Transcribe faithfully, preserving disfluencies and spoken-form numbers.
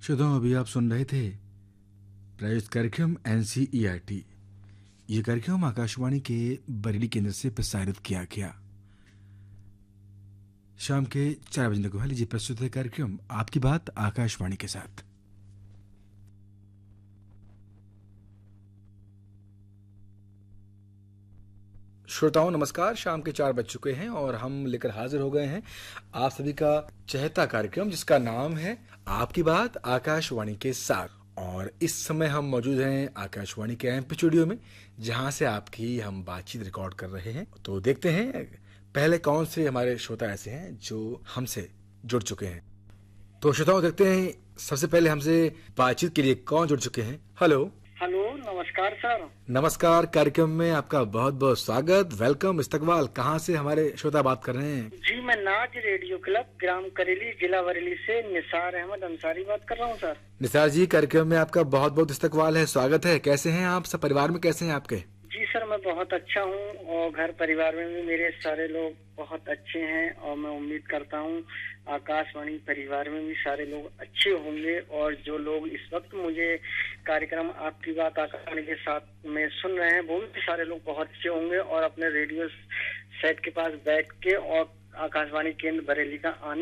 श्रोताओं, अभी आप सुन रहे थे प्रायोजित कार्यक्रम N C E R T. ये कार्यक्रम आकाशवाणी के बरेली केंद्र से प्रसारित किया गया। शाम के चार बजे को लीजिए प्रस्तुत है कार्यक्रम आपकी बात आकाशवाणी के साथ। श्रोताओं नमस्कार, शाम के चार बज चुके हैं और हम लेकर हाजिर हो गए हैं आप सभी का चहेता कार्यक्रम जिसका नाम है आपकी बात आकाशवाणी के साथ। और इस समय हम मौजूद हैं आकाशवाणी के एम पी स्टूडियो में, जहां से आपकी हम बातचीत रिकॉर्ड कर रहे हैं। तो देखते हैं पहले कौन से हमारे श्रोता ऐसे हैं जो हमसे जुड़ चुके हैं। तो श्रोताओं देखते हैं सबसे पहले हमसे बातचीत के लिए कौन जुड़ चुके हैं। हेलो हेलो, नमस्कार सर। नमस्कार, कार्यक्रम में आपका बहुत बहुत स्वागत, वेलकम, इस्तकबाल। कहाँ से हमारे श्रोता बात कर रहे हैं? जी, मैं नाज रेडियो क्लब ग्राम करेली जिला बरेली से निसार अहमद अंसारी बात कर रहा हूँ सर। निसार जी, कार्यक्रम में आपका बहुत बहुत इस्तकबाल है, स्वागत है। कैसे हैं आप? सब परिवार में कैसे हैं आपके? जी सर, मैं बहुत अच्छा हूँ और घर परिवार में भी मेरे सारे लोग बहुत अच्छे हैं और मैं उम्मीद करता हूँ आकाशवाणी परिवार में भी सारे लोग अच्छे होंगे। और जो लोग इस वक्त मुझे कार्यक्रम आपकी बात आकाशवाणी के साथ में सुन रहे हैं वो भी सारे लोग बहुत अच्छे होंगे और अपने रेडियो सेट के पास बैठ के और आकाशवाणी केंद्र बरेली का आनंद